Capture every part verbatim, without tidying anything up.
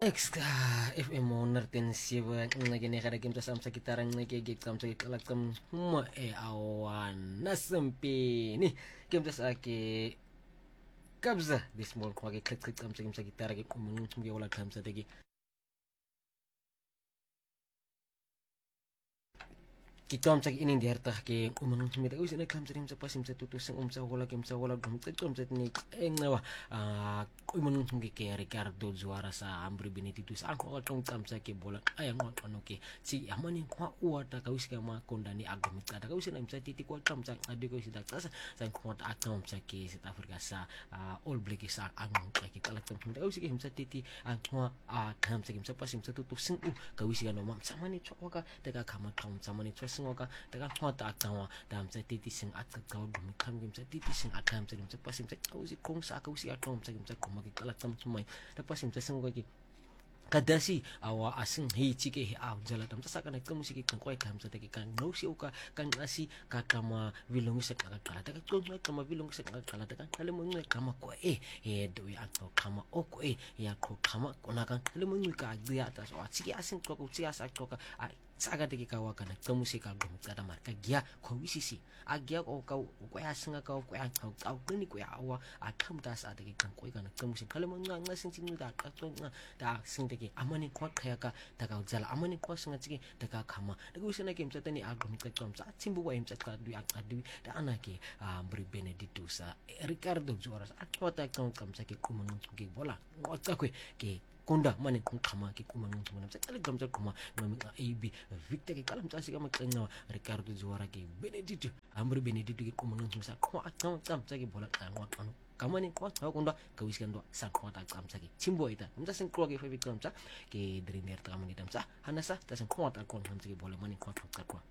Extra F M honderd zeven ngene kada kim sa sa gitaran ngeke gik kam sa kalakam mo e awan nasampi ni kim sa ke kabza this small kwa ke klik klik kam sa kim sa gitara ke kumun sumge wala kam sa tegi Kitom sa ining diarta ke umanong sumita usin na kam sa rim sa pasim sa tutus ang umsa wala kim sa wala dum kitom sa ni engnawa ah umanong sumge ke Ricardo Zuara sa Ambri Benedictus ang ko tong kam sa ke bola ay ang ano ke si amani kwa uata ka usika ma kondani agam ka da usin am sa titi ko kam sa adi ko sida sa sa ko ta atom sa ke South Africa sa All Black sa ang ka ke kala tom sumita usika him sa titi ang kwa kam sa kim sa pasim sa tutus ang ka usika no mam sa mani choka daga kama tom sa mani ngoka daga thota aktawa dam sa titi sing at ka dum kam gim sa titi sing akam sa dim sa pasim sa kausi kong sa kausi atom sa gim sa kumagi kalatam sumay da pasim sa sing gogi kadasi awa asing hi chike hi aw jala tam sa kana kam musiki kan koy kam sa teki kan no si uka kan asi kakama vilong sa kala kala daga kong kama vilong sa kala kala daga kalemong kama ko e e do ya to kama o ko e ya ko kama kona kan kalemong ka dia ta so chike asing ko ko sia sa ko ka saga teki kawa kana kam musika gum kada marka gya ko wisisi agya ko ka ko ya singa ka ko ya ka ka ni ko ya awa atam ta sa teki kan koy kana kam musika kalemong nga sing sing da ka to nga da sing teki amani kwa kaya ka daga jala amani kwa singa teki daga kama daga wisina kim sa tani agum ka kam sa simbu wa im sa ka du ak adu da anake Ambri Benedictus sa Ricardo Zuara sa atwa ta kam kam sa ke kumanung ke bola ngota ko ke kunda mane kung kama ki kumanung tumanam sa telegram sa kuma ngami ka A B Victor ki kalam sa siga magkanya Ricardo Zuara ki Benedictus Ambri Benedictus ki kumanung sa kuma atang kam sa ki bola ka ngwa ano kama ni kwa tao kunda kawiskan do sa kwa ta kam sa ki chimbo ita mta sen kwa ki fa Victor sa ki driner ta kama ni tam sa hanasa ta sen kwa ta kon kam sa ki bola mane kwa ta kwa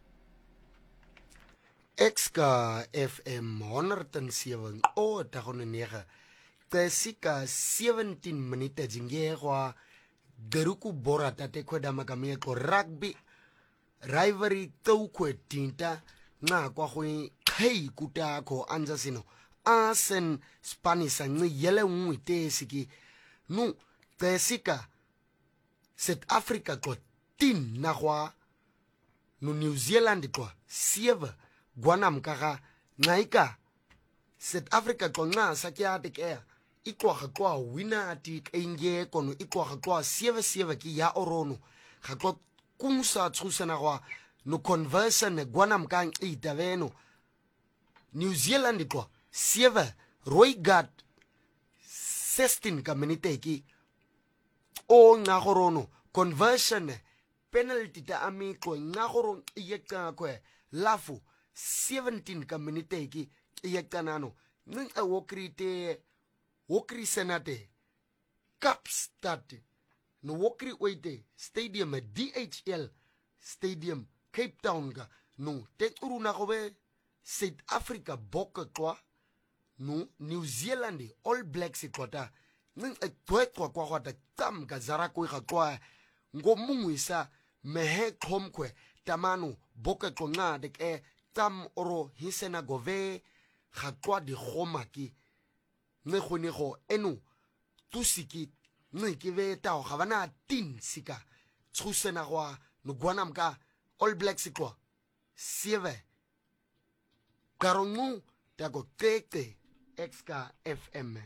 Exka F M honderd zeven o dagon nege Tesika zeventien minute jingegwa geruku bora tate kweda makamie ko rugby rivalry tau kwe tinta nga kwa kwe kai kuta ko anja sino asen Spanish ngi yele ngui tesiki nu tesika South Africa ko tin na kwa nu New Zealand ko sieve gwanam kaka ngaika South Africa ko nga sakya tekea ikwa kwa wina ati enge kono ikwa kwa sieve sieve ki ya orono khakwa kumsa tsusana kwa no conversion gwanam kan itaveno New Zealand ko sieve Roygard sixteen ka minute ki o nga gorono conversion penalty ta ami ko nga goron iyeka ko lafu seventeen ka minute ki iyeka nano ning a wokrite wokri senate Kapstad no wokri oite stadium D H L stadium Cape Town ga no te uruna gobe South Africa bokke kwa no New Zealand All Blacks kwata ning e twet kwa kwa kwa tam ka zara ko ga kwa ngomungwisa mehe khomkwe tamano bokke ko nga de e tam oro hisena gove ga kwa di khomaki ne khone go eno tusiki ne ke ve ta ga bana tin sika tsusena kwa no gwanam ka All Blacks kwa sieve karongu ta go teke exka F M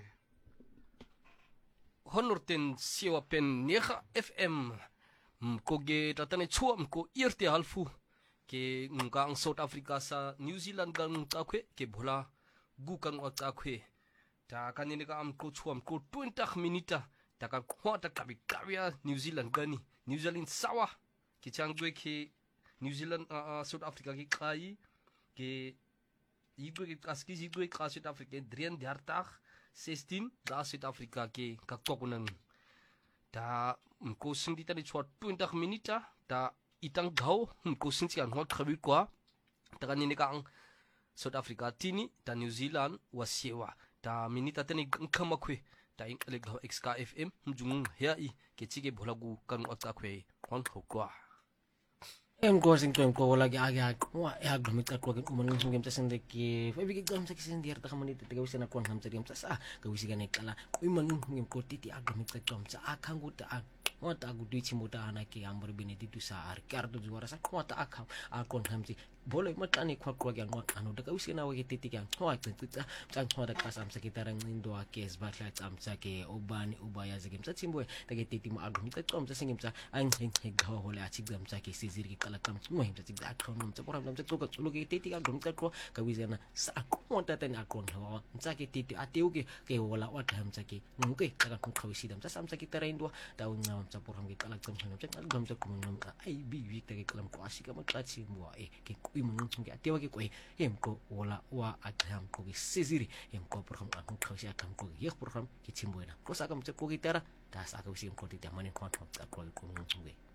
honderd zeven negen F M ko ge tatane chuam ko irte halfu ke ngang South Africa sa New Zealand gang ta kwe ke bola gu kan wa ta kwe ta kanini ka am ko chuam ko twenty minita ta ka kwa ta kabi kabia New Zealand gani New Zealand sawa ke changwe ke New Zealand uh, uh, South Africa ki kai ke igwe ke kaski igwe ka South Africa drien dertig sixteen da South Africa ke ka kokunan ta ko sindi tani chwa twenty minita ta itang gau ko sinti an hot khabi kwa ta kanini ka ang South Africa tini ta New Zealand wasiewa ta minita tani kama kwe ta inkale gau X K F M mjung hea i ke chige bolagu kan ota kwe hon hokwa em ko sing tuem ko lagi aga wa ya gumit ko ko man ngum game tasen de ki fa bi gam sa kisen diar ta kamani te gawisa na kon ham sa game sa sa gawisi ga ne kala uy man ngum ko titi aga mit ka gam sa akang guta ngota aku duitsi mota ana ke ambor benedito sa Ricardo Zuara sa ngota akam akon hamti bolo matani kwa kwa yang ngota anu daga usina wa kititi yang ngota tsa tsa ngota kasam sa kitarang indo akes batla tsamsa ke obani ubaya zagim sa timbo daga titi ma algum tsa tsom sa singim sa ang heng heng gawa hola achigam sa ke sizir ki kala tam mo him sa tigda akon nom sa poram tam sa tsoka tsulo ke titi algum tsa ko ka wizena sa ngota tan akon hawa tsa ke titi ateu ke ke wala wa tam sa ke ngke taga kung kawisi dam sa sam sa kitara indo daw ngam sa poram ki kala tam sa sa algum sa kum nom ai bi bi ta ke kalam ko asika ma klatsi mo e ke kui mo ngum ke ateu ke ko hem ko wala wa atam ko ki siziri hem ko poram akon kawisi akam ko yek poram ki timbo na ko sa kam sa ko kitara das aku sim ko ti tamani kon kon ta ko ko ngum